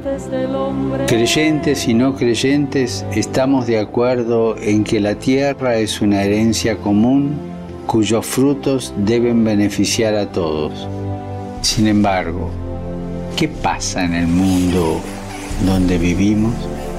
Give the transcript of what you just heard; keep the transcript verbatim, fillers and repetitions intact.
Creyentes y no creyentes estamos de acuerdo en que la tierra es una herencia común cuyos frutos deben beneficiar a todos. Sin embargo, ¿qué pasa en el mundo donde vivimos?